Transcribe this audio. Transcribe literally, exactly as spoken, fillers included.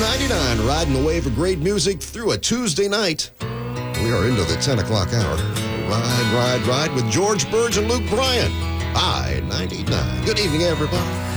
ninety-nine, riding the wave of great music through a Tuesday night. We are into the ten o'clock hour. Ride, ride, ride with George Burge and Luke Bryan. I ninety-nine. Good evening, everybody.